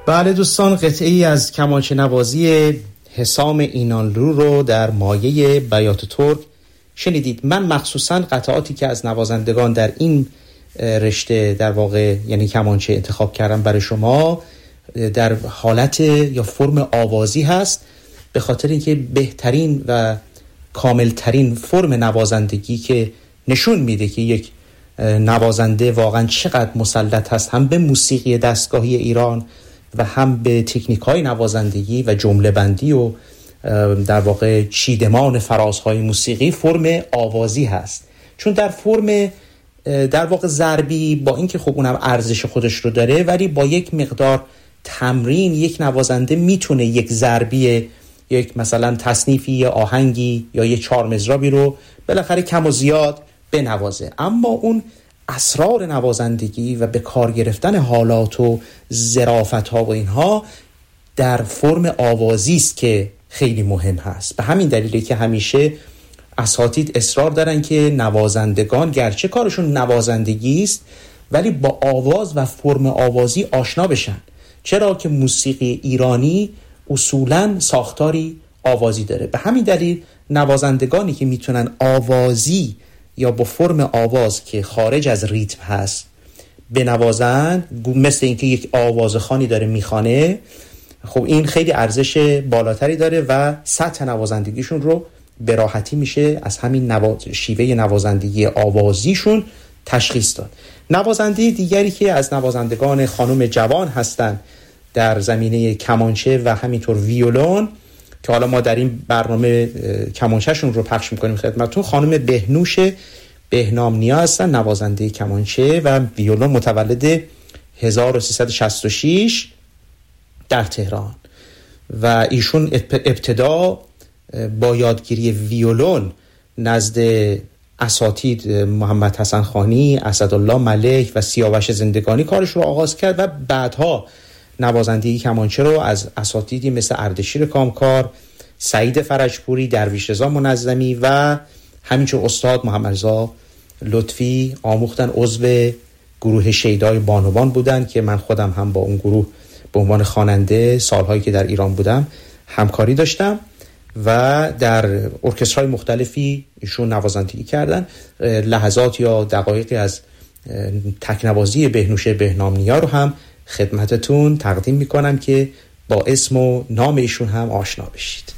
بله دوستان، قطعی از کمانچه نوازی حسام اینانلو رو در مایه بیات ترک شنیدید. من مخصوصاً قطعاتی که از نوازندگان در این رشته در واقع یعنی کمانچه انتخاب کردم برای شما در حالت یا فرم آوازی هست، به خاطر اینکه بهترین و کاملترین فرم نوازندگی که نشون میده که یک نوازنده واقعا چقدر مسلط هست هم به موسیقی دستگاهی ایران و هم به تکنیک‌های نوازندگی و جمله بندی و در واقع چیدمان فرازهای موسیقی، فرم آوازی هست. چون در فرم در واقع ضربی با اینکه خب اونم ارزش خودش رو داره، ولی با یک مقدار تمرین یک نوازنده میتونه یک ضربی، یک مثلا تصنیفی یا آهنگی یا یک چهار مضرابی رو بالاخره کم و زیاد بنوازه. اما اون اسرار نوازندگی و به کار گرفتن حالات و ظرافت‌ها و اینها در فرم آوازی است که خیلی مهم هست. به همین دلیله که همیشه اساتید اصرار دارن که نوازندگان گرچه کارشون نوازندگی است ولی با آواز و فرم آوازی آشنا بشن. چرا که موسیقی ایرانی اصولاً ساختاری آوازی داره. به همین دلیل نوازندگانی که میتونن آوازی یا با فرم آواز که خارج از ریتم هست بنوازن، مثل اینکه یک آوازخوانی داره میخوانه، خب این خیلی ارزش بالاتری داره و سطح نوازندگیشون رو به راحتی میشه از همین شیوه نوازندگی آوازیشون تشخیص داد. نوازنده دیگری که از نوازندگان خانم جوان هستن در زمینه کمانچه و همینطور ویولون که حالا ما در این برنامه کمانچهشون رو پخش میکنیم خدمتتون، خانم بهنوش بهنامنیا هستن، نوازنده کمانچه و ویولون، متولد 1366 در تهران و ایشون ابتدا با یادگیری ویولون نزد اساتید محمد حسن خانی، اسدالله ملک و سیاوش زندگانی کارش رو آغاز کرد و بعدها نوازندگی کمانچه رو از اساتیدی مثل اردشیر کامکار، سعید فرجپوری، درویش رضا منظمی و همینطور استاد محمد رضا لطفی آموختن. عضو گروه شیدای بانوان بودن که من خودم هم با اون گروه به عنوان خواننده سالهایی که در ایران بودم همکاری داشتم و در ارکسترهای مختلفی ایشون نوازندگی کردن. لحظات یا دقایقی از تکنوازی بهنوش بهنامنیا رو هم خدمتتون تقدیم میکنم که با اسم و نام ایشون هم آشنا بشید.